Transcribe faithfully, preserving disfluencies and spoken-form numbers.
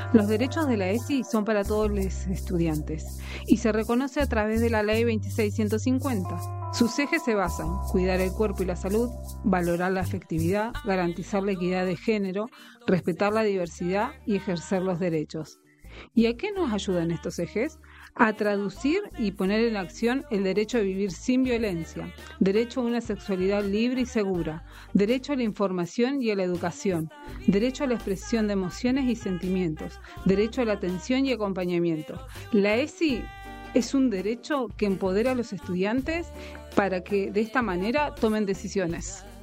Los derechos de la E S I son para todos los estudiantes y se reconoce a través de la Ley veintiséis mil ciento cincuenta. Sus ejes se basan en cuidar el cuerpo y la salud, valorar la afectividad, garantizar la equidad de género, respetar la diversidad y ejercer los derechos. ¿Y a qué nos ayudan estos ejes? A traducir y poner en acción el derecho a vivir sin violencia, derecho a una sexualidad libre y segura, derecho a la información y a la educación, derecho a la expresión de emociones y sentimientos, derecho a la atención y acompañamiento. La E S I es un derecho que empodera a los estudiantes para que de esta manera tomen decisiones.